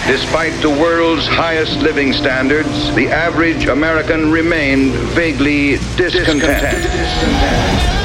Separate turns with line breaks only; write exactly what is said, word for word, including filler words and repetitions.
Despite the world's highest living standards, the average American remained vaguely discontented. discontented.